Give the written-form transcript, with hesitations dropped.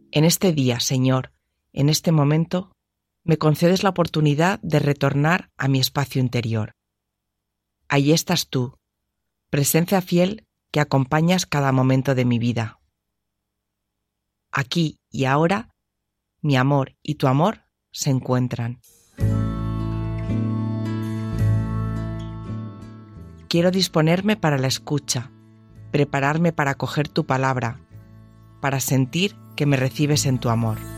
En este día, Señor, en este momento, me concedes la oportunidad de retornar a mi espacio interior. Allí estás tú, presencia fiel que acompañas cada momento de mi vida. Aquí y ahora, mi amor y tu amor se encuentran. Quiero disponerme para la escucha, prepararme para acoger tu palabra, para sentir que me recibes en tu amor.